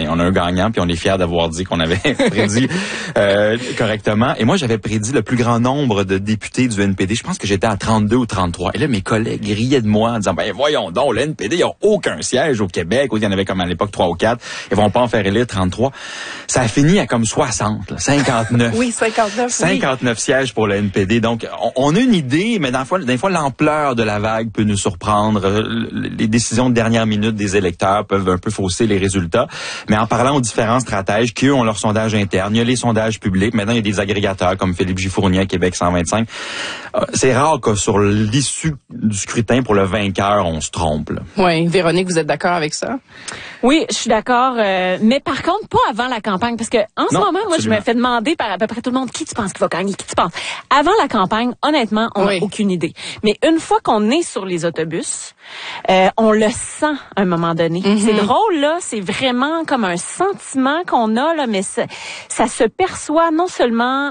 on a un gagnant, puis on est fiers d'avoir dit qu'on avait prédit correctement. Et moi, j'avais prédit le plus grand nombre de députés du NPD. Je pense que j'étais à 32 ou 33. Et là, mes collègues riaient de moi en disant, ben voyons donc, le NPD, il n'y a aucun siège au Québec. Il y en avait comme à l'époque 3 ou 4. Ils vont pas en faire élire 33. Ça a fini à comme 60, là, 59. Oui, 59. 59 sièges pour le NPD. Donc, on a une idée, mais des fois, l'ampleur de la vague peut nous surprendre. Les décisions de dernière minute des électeurs peuvent un peu fausser les résultats. Mais en parlant aux différents stratèges qui, eux, ont leur sondage interne, il y a les sondages publics. Maintenant, il y a des agrégateurs comme Philippe Gifournier à Québec 125. C'est rare que sur l'issue du scrutin pour le vainqueur, on se trompe. Là. Oui, Véronique, vous êtes d'accord avec ça? Oui, je suis d'accord, mais par contre pas avant la campagne, parce que en ce moment, moi, je me fais demander par à peu près tout le monde qui tu penses qui va gagner, qui tu penses. Avant la campagne, honnêtement, on n'a aucune idée. Mais une fois qu'on est sur les autobus, on le sent à un moment donné. C'est drôle là, c'est vraiment comme un sentiment qu'on a là, mais ça se perçoit non seulement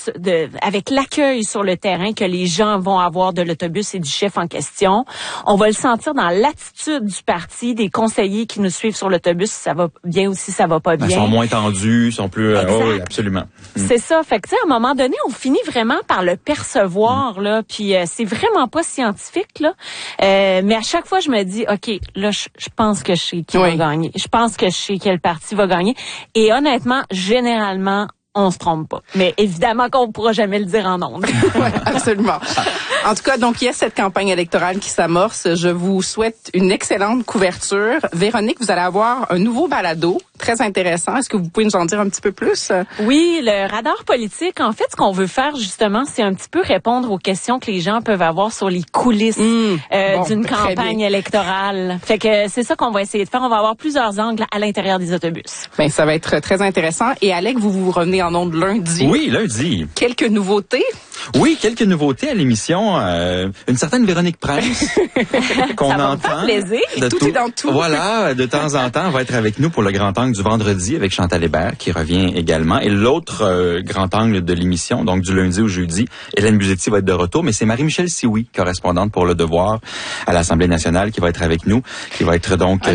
avec l'accueil sur le terrain que les gens vont avoir de l'autobus et du chef en question. On va le sentir dans l'attitude du parti, des conseillers qui nous suivent sur l'autobus, ça va bien ou si ça va pas bien. Ils sont moins tendus, sont plus... oui, absolument. C'est ça. Fait que, tu sais, à un moment donné, on finit vraiment par le percevoir, là, puis c'est vraiment pas scientifique, là. Mais à chaque fois, je me dis, OK, là, je pense que je sais qui va gagner. Je pense que je sais quel parti va gagner. Et honnêtement, généralement, on se trompe pas. Mais évidemment qu'on ne pourra jamais le dire en ondes. Oui, absolument. En tout cas, donc, il y a cette campagne électorale qui s'amorce. Je vous souhaite une excellente couverture. Véronique, vous allez avoir un nouveau balado très intéressant. Est-ce que vous pouvez nous en dire un petit peu plus? Oui, le radar politique, en fait, ce qu'on veut faire, justement, c'est un petit peu répondre aux questions que les gens peuvent avoir sur les coulisses d'une campagne électorale. Fait que c'est ça qu'on va essayer de faire. On va avoir plusieurs angles à l'intérieur des autobus. Ben, ça va être très intéressant. Et Alec, vous revenez en ondes lundi. Oui, lundi. Quelques nouveautés? Oui, quelques nouveautés à l'émission. Une certaine Véronique Prince qu'on ça va entend. Me faire plaisir. Tout est dans tout. Voilà, de temps en temps, on va être avec nous pour le grand angle du vendredi avec Chantal Hébert qui revient également. Et l'autre grand angle de l'émission, donc du lundi au jeudi, Hélène Buzetti va être de retour, mais c'est Marie-Michel Sioui, correspondante pour Le Devoir à l'Assemblée nationale, qui va être avec nous, qui va être donc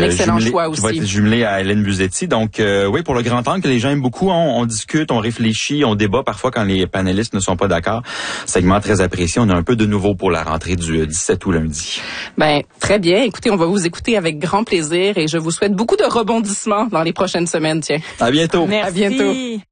jumelée à Hélène Buzetti. Donc oui, pour le grand angle que les gens aiment beaucoup, on discute, on réfléchit, on débat parfois quand les panélistes ne sont pas d'accord. Segment très apprécié. On a un peu de nouveau pour la rentrée du 17 août lundi. Ben, très bien. Écoutez, on va vous écouter avec grand plaisir et je vous souhaite beaucoup de rebondissements dans les prochaines semaines, tiens. À bientôt. Merci. À bientôt.